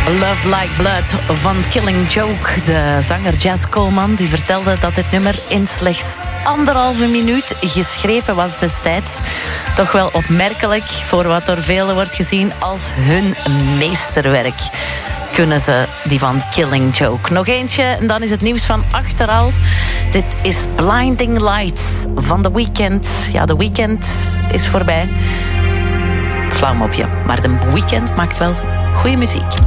Love Like Blood van Killing Joke. De zanger Jazz Coleman die vertelde dat dit nummer in slechts 1,5 minuut geschreven was destijds. Toch wel opmerkelijk voor wat door velen wordt gezien als hun meesterwerk. Kunnen ze die van Killing Joke. Nog eentje en dan is het nieuws van achteral. Dit is Blinding Lights van The Weeknd. Ja, The Weeknd is voorbij. Flauw mopje, maar The Weeknd maakt wel goede muziek.